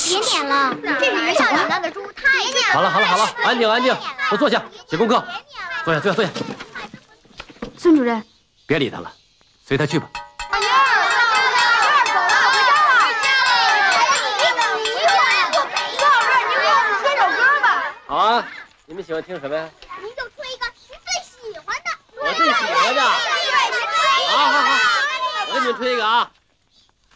别撵了，这是学校养大的猪，太撵了。 好了，安静，都坐下写功课。坐下。 孙主任， 别理他了，随他去吧。 哎呀，走了，回家了。你给我们吹首歌吧。 好啊，你们喜欢听什么呀？ 您就吹一个您最喜欢的。 我最喜欢的。好，我给你们吹一个啊。